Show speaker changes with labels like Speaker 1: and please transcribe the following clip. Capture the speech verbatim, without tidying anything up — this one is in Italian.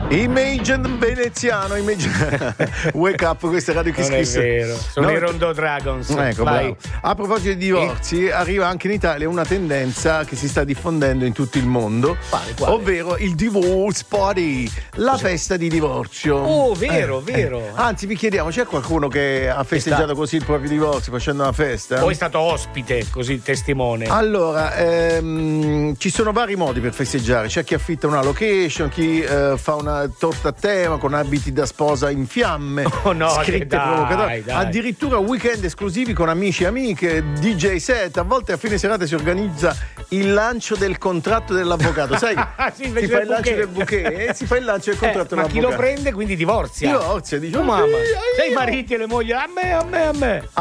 Speaker 1: Imagine veneziano, Imagine Wake Up, questa è Radio Kiss
Speaker 2: Non è
Speaker 1: Kiss.
Speaker 2: vero, sono
Speaker 1: No,
Speaker 2: i Rondo Dragons.
Speaker 1: Ecco,
Speaker 2: Vai.
Speaker 1: bravo. A proposito di divorzi, arriva anche in Italia una tendenza che si sta diffondendo in tutto il mondo,
Speaker 2: Quale, quale?
Speaker 1: ovvero il divorce party, la festa di divorzio.
Speaker 2: Oh, vero,
Speaker 1: Eh,
Speaker 2: vero.
Speaker 1: eh. Anzi, vi chiediamo, c'è qualcuno che ha festeggiato così il proprio divorzio facendo una festa?
Speaker 2: Poi è stato ospite, così testimone.
Speaker 1: Allora, ehm, ci sono vari modi per festeggiare. C'è chi affitta una location, chi eh, fa una torta a tema con abiti da sposa in fiamme,
Speaker 2: Oh, no,
Speaker 1: scritte
Speaker 2: dai,
Speaker 1: provocatori,
Speaker 2: dai.
Speaker 1: addirittura weekend esclusivi con amici e amiche, D J set. A volte a fine serata si organizza il lancio del contratto dell'avvocato. Sai,
Speaker 2: Sì,
Speaker 1: si
Speaker 2: invece
Speaker 1: fa
Speaker 2: del
Speaker 1: il lancio
Speaker 2: bouquet.
Speaker 1: del bouquet e si fa il lancio del
Speaker 2: Eh,
Speaker 1: contratto
Speaker 2: ma chi
Speaker 1: dell'avvocato.
Speaker 2: lo prende quindi divorzia.
Speaker 1: Divorzia, dice,
Speaker 2: Oh, mamma.
Speaker 1: "Oddio,
Speaker 2: Sei i
Speaker 1: io".
Speaker 2: mariti e le mogli. A me, a me, a me.